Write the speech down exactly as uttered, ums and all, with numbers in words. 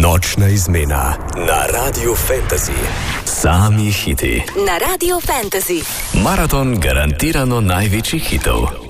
Nočna izmena na Radio Fantasy. Sami hiti. Na Radio Fantasy. Maraton garantirano največjih hitov.